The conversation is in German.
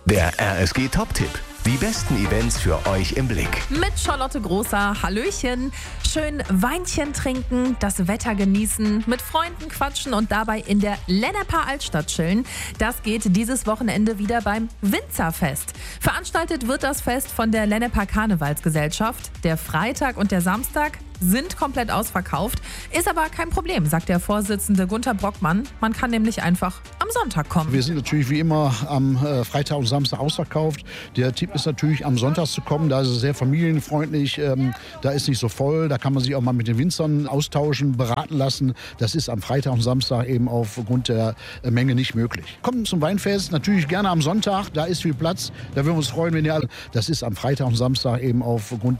Der RSG Top-Tipp. Die besten Events für euch im Blick. Mit Charlotte Großer, Hallöchen. Schön Weinchen trinken, das Wetter genießen, mit Freunden quatschen und dabei in der Lenneper Altstadt chillen. Das geht dieses Wochenende wieder beim Winzerfest. Veranstaltet wird das Fest von der Lenneper Karnevalsgesellschaft. Der Freitag und der Samstag sind komplett ausverkauft. Ist aber kein Problem, sagt der Vorsitzende Gunter Brockmann. Man kann nämlich einfach am Sonntag kommen. Wir sind natürlich wie immer am Freitag und Samstag ausverkauft. Der Tipp ist natürlich, am Sonntag zu kommen. Da ist es sehr familienfreundlich. Da ist nicht so voll. Da kann man sich auch mal mit den Winzern austauschen, beraten lassen. Das ist am Freitag und Samstag eben aufgrund der Menge nicht möglich. Kommt zum Weinfest, natürlich gerne am Sonntag. Da ist viel Platz. Da würden wir uns freuen, wenn ihr alle. Das ist am Freitag und Samstag eben aufgrund